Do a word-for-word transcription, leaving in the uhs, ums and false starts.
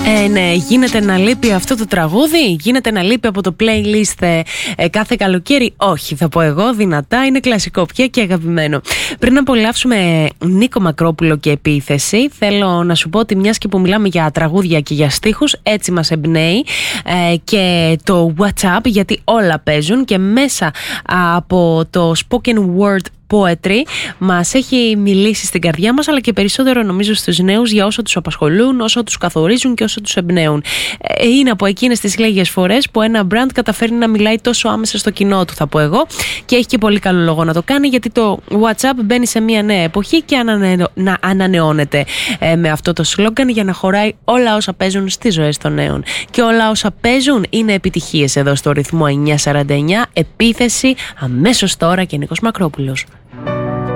Ε, ναι, γίνεται να λείπει αυτό το τραγούδι, γίνεται να λείπει από το playlist ε, ε, κάθε καλοκαίρι. Όχι, θα πω εγώ, δυνατά, είναι κλασικό πια και αγαπημένο. Πριν απολαύσουμε Νίκο Μακρόπουλο και Επίθεση, θέλω να σου πω ότι μιας και που μιλάμε για τραγούδια και για στίχους, έτσι μας εμπνέει ε, και το WhatsApp, γιατί όλα παίζουν και μέσα από το spoken word poetry μας έχει μιλήσει στην καρδιά μας, αλλά και περισσότερο νομίζω στους νέους για όσο τους απασχολούν, όσο τους καθορίζουν και όσο τους εμπνέουν. Είναι από εκείνες τις λίγες φορές που ένα brand καταφέρνει να μιλάει τόσο άμεσα στο κοινό του, θα πω εγώ, και έχει και πολύ καλό λόγο να το κάνει, γιατί το WhatsApp μπαίνει σε μια νέα εποχή και ανανεω... να ανανεώνεται ε, με αυτό το σλόγγαν για να χωράει όλα όσα παίζουν στις ζωές των νέων. Και όλα όσα παίζουν είναι επιτυχίες εδώ στο ρυθμό εννιακόσια σαράντα εννιά. Επίθεση αμέσως τώρα και Νίκος Μακρόπουλος.